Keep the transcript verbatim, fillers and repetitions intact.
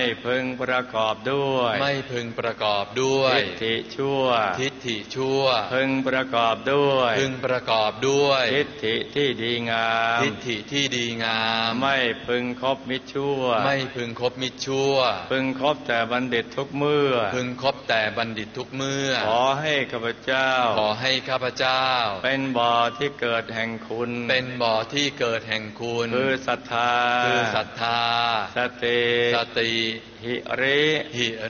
ไม่พึงประกอบด้วยไม่พึงประกอบด้วยทิฏฐิชั่วทิฏฐิชั่วพึงประกอบด้วยพึงประกอบด้วยทิฏฐิที่ดีงามทิฏฐิที่ดีงามไม่พึงคบมิตรชั่วไม่พึงคบมิตรชั่วพึงคบแต่บัณฑิตทุกเมื่อพึงคบแต่บัณฑิตทุกเมื่อขอให้ข้าพเจ้าขอให้ข้าพเจ้าเป็นบ่อที่เกิดแห่งคุณเป็นบ่อที่เกิดแห่งคุณคือศรัทธาคือศรัทธาสติสติหิริหิ